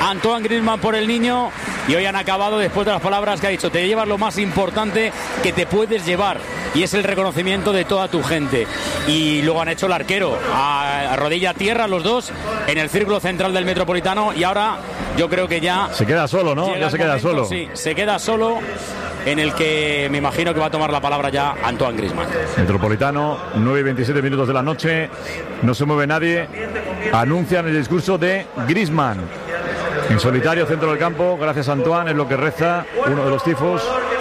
Antoine Griezmann por el niño, y hoy han acabado después de las palabras que ha dicho: te llevas lo más importante que te puedes llevar, y es el reconocimiento de toda tu gente. Y luego han hecho el arquero a rodilla a tierra los dos en el círculo central del Metropolitano, y ahora yo creo que ya se queda solo, ¿no? Ya se queda solo. Sí, se queda solo, en el que me imagino que va a tomar la palabra ya Antoine Griezmann. Metropolitano, 9:27 de la noche, no se mueve nadie, anuncian el discurso de Griezmann. En solitario, centro del campo, gracias a Antoine, es lo que reza uno de los tifos.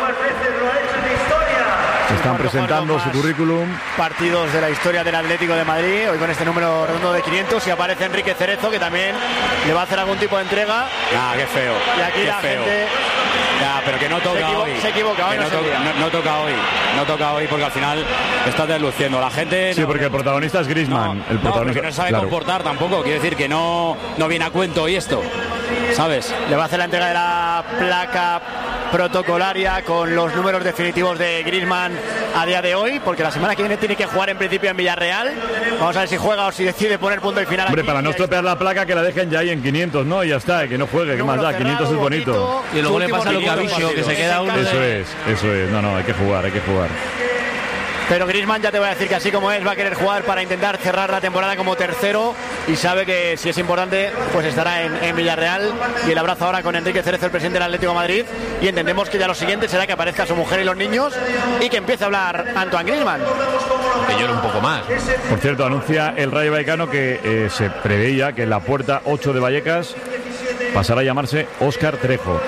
Están presentando su currículum. Partidos de la historia del Atlético de Madrid, hoy con este número redondo de 500, y aparece Enrique Cerezo, que también le va a hacer algún tipo de entrega. Ah, qué feo. Y aquí qué la feo. gente... Ya, pero que no toca hoy. Se equivoca hoy. No toca hoy. No toca hoy porque al final está desluciendo. La gente... Sí, porque el protagonista es Griezmann. El protagonista, no sabe comportar tampoco. Quiere decir que no viene a cuento hoy esto, ¿sabes? Le va a hacer la entrega de la placa protocolaria con los números definitivos de Griezmann a día de hoy, porque la semana que viene tiene que jugar en principio en Villarreal. Vamos a ver si juega o si decide poner punto y final. Hombre, aquí, para no estropear la placa, que la dejen ya ahí en 500, ¿no? Y ya está, que no juegue, que más da, 500 es bonito. Y luego le pasa lo que a Vicio, que se queda uno. Eso es. No, hay que jugar. Pero Griezmann, ya te voy a decir que así como es, va a querer jugar para intentar cerrar la temporada como tercero, y sabe que si es importante, pues estará en Villarreal. Y el abrazo ahora con Enrique Cerezo, el presidente del Atlético de Madrid, y entendemos que ya lo siguiente será que aparezca su mujer y los niños y que empiece a hablar Antoine Griezmann. Que llore un poco más. Por cierto, anuncia el Rayo Vallecano que se preveía que en la puerta 8 de Vallecas pasará a llamarse Óscar Trejo.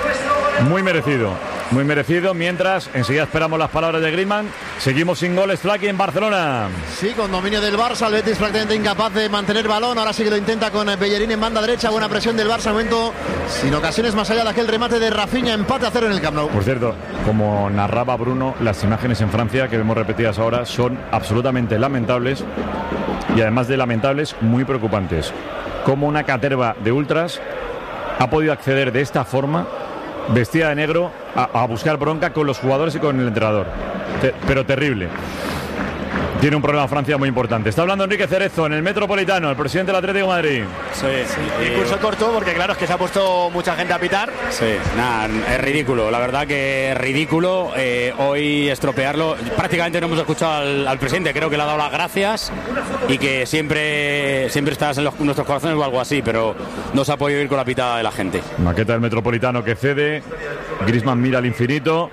Muy merecido, mientras enseguida esperamos las palabras de Griezmann. Seguimos sin goles, Flaky, en Barcelona. Sí, con dominio del Barça, el Betis prácticamente incapaz de mantener balón. Ahora sí que lo intenta con Bellerín en banda derecha. Buena presión del Barça, momento sin ocasiones más allá de aquel remate de Rafinha. Empate a 0 en el Camp Nou. Por cierto, como narraba Bruno, las imágenes en Francia que vemos repetidas ahora son absolutamente lamentables, y además de lamentables, muy preocupantes. Como una caterva de ultras ha podido acceder de esta forma, vestida de negro, a buscar bronca con los jugadores y con el entrenador. Pero terrible. Tiene un problema Francia muy importante. Está hablando Enrique Cerezo en el Metropolitano, el presidente del Atlético de Madrid. Sí. Discurso corto, porque claro, es que se ha puesto mucha gente a pitar. Sí, nada, es ridículo. La verdad que es ridículo hoy estropearlo. Prácticamente no hemos escuchado al presidente. Creo que le ha dado las gracias y que siempre estás en nuestros corazones o algo así, pero no se ha podido ir con la pitada de la gente. Maqueta del Metropolitano que cede. Griezmann mira al infinito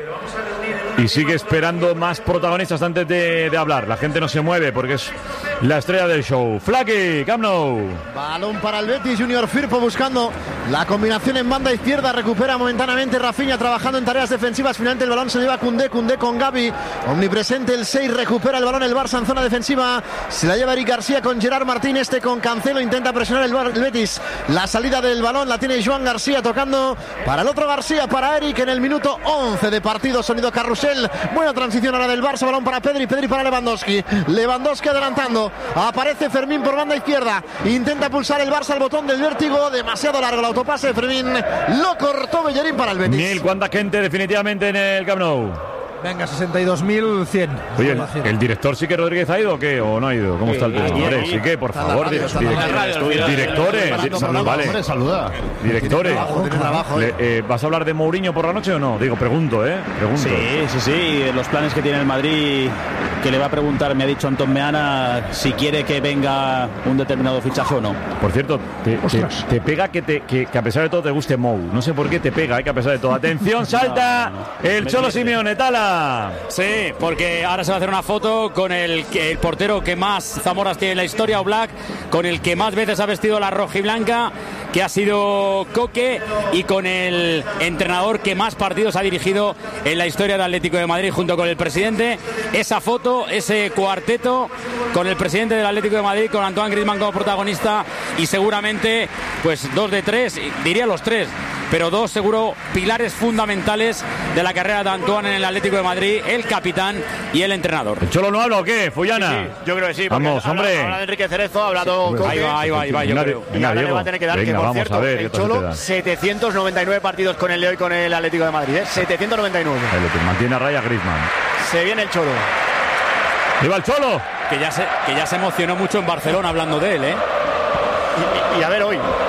y sigue esperando más protagonistas antes de hablar. La gente no se mueve porque es la estrella del show. Flaky, Camp Nou. Balón para el Betis, Junior Firpo buscando la combinación en banda izquierda. Recupera momentáneamente Rafinha trabajando en tareas defensivas. Finalmente el balón se lleva Koundé con Gavi. Omnipresente el 6, recupera el balón el Barça en zona defensiva. Se la lleva Eric García con Gerard Martín, con Cancelo. Intenta presionar el Betis. La salida del balón la tiene Joan García tocando para el otro García, para Eric en el minuto 11 de partido. Sonido carrusel. Buena transición ahora del Barça. Balón para Pedri para Lewandowski. Lewandowski adelantando. Aparece Fermín por banda izquierda. Intenta pulsar el Barça el botón del vértigo. Demasiado largo el autopase de Fermín. Lo cortó Bellerín para el Betis. Neil, ¿cuánta gente definitivamente en el Camp Nou? Venga, 62.100. Oye, ¿el director Sique Rodríguez ha ido o qué? ¿O no ha ido? ¿Cómo está el tema? Hombre, Sique, por favor. Directores. Vale. Saluda. Directores. ¿Vas a hablar de Mourinho por la noche o no? Digo, pregunto. Sí. Los planes que tiene el Madrid, que le va a preguntar, me ha dicho Antón Meana, si quiere que venga un determinado fichaje o no. Por cierto, te pega que a pesar de todo te guste Mou. No sé por qué te pega, que a pesar de todo. Atención, salta el Cholo Simeone, Tala. Sí, porque ahora se va a hacer una foto con el portero que más Zamoras tiene en la historia, Oblak, con el que más veces ha vestido la rojiblanca, que ha sido Coque, y con el entrenador que más partidos ha dirigido en la historia del Atlético de Madrid, junto con el presidente. Esa foto, ese cuarteto con el presidente del Atlético de Madrid, con Antoine Griezmann como protagonista, y seguramente pues 2 de 3, diría los 3, pero 2 seguro pilares fundamentales de la carrera de Antoine en el Atlético de Madrid, el capitán y el entrenador. ¿El Cholo no habla o qué, Fullana? Sí, yo creo que sí. Vamos, hombre. Habla de Enrique Cerezo, ha hablado con... Ahí va, yo creo. Y ahora le va a tener que dar, venga, que por vamos cierto, a ver, el Cholo, 799 partidos con el de hoy con el Atlético de Madrid, 799. Mantiene a raya Griezmann. Se viene el Cholo. ¡Viva el Cholo! Que ya se emocionó mucho en Barcelona hablando de él, Y a ver hoy.